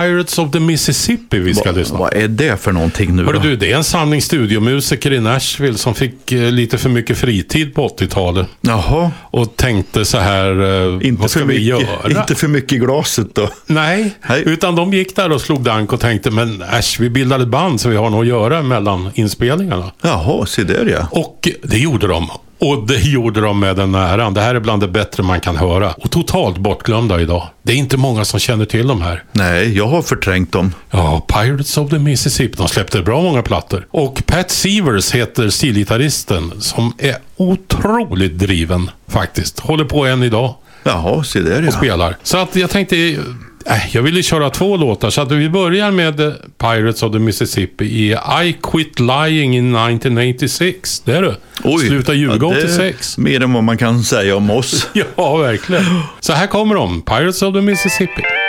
Pirates of the Mississippi vi ska lyssna på. Vad är det för någonting nu då? Du, det är en samling studiomusiker i Nashville som fick lite för mycket fritid på 80-talet. Jaha. Och tänkte så här, vad ska vi göra? Inte för mycket i glaset då? Nej, utan de gick där och slog dank och tänkte, men vi bildade ett band så vi har något att göra mellan inspelningarna. Jaha, se där ja. Och det gjorde de. Och det gjorde de med den äran. Det här är bland det bättre man kan höra. Och totalt bortglömda idag. Det är inte många som känner till de här. Nej, jag har förträngt dem. Ja, Pirates of the Mississippi. De släppte bra många plattor. Och Pat Severs heter stilgitarristen som är otroligt driven faktiskt. Håller på än idag. Jaha, se där ja. Och spelar. Så att jag tänkte... jag ville köra 2 låtar så att vi börjar med Pirates of the Mississippi i I Quit Lying in 1986. Det är det. Oj, Sluta ljuga 86. Mer än vad man kan säga om oss. Ja, verkligen. Så här kommer de, Pirates of the Mississippi.